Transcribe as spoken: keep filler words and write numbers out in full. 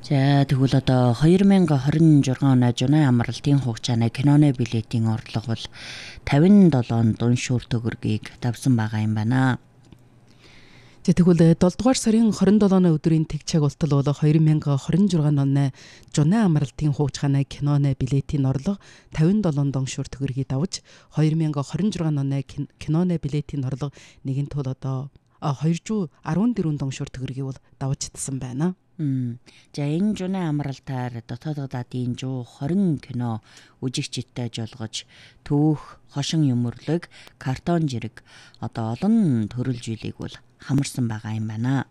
За тэгвэл одоо хоёр мянга хорин жургаан оны Жунаа амралтын хугацааны киноны билетийн орлого бол тавин долоон дуншуур төгрөгийг давсан байгаа юм байна. За тэгвэл долоо дугаар сарын хорин долооны өдрийн тэгчээг ултал бол хоёр мянга хорин жургаан оны Жунаа амралтын хугацааны киноны билетийн орлого тавин долоон дуншуур төгрөгийг давж хоёр мянга хорин жургаан оны киноны билетийн орлого нэгэн тул одоо хоёр зуун арван дөрвөн дуншуур төгрөгийг бол давжтсан байна. За энэ Жунаа амралтаар дотоод гадаадын зуун хорин кино үжигчдтэй жолгож түүх, хошин юмөрлөг, картон жирэг одоо олон төрөл зүйлийг бол хамарсан байгаа юм байна.